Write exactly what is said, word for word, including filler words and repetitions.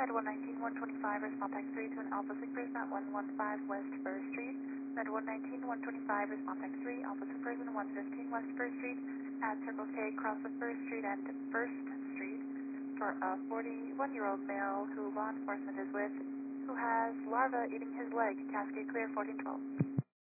Med one nineteen one twenty-five, response text three to an Alpha Supers at one fifteen West First Street. Med one nineteen one twenty-five, response text three, Alpha Supers and one fifteen West First Street at Circle K across the First Street and First Street for a forty-one-year-old male who law enforcement is with, who has larva eating his leg. Cascade clear, fourteen twelve.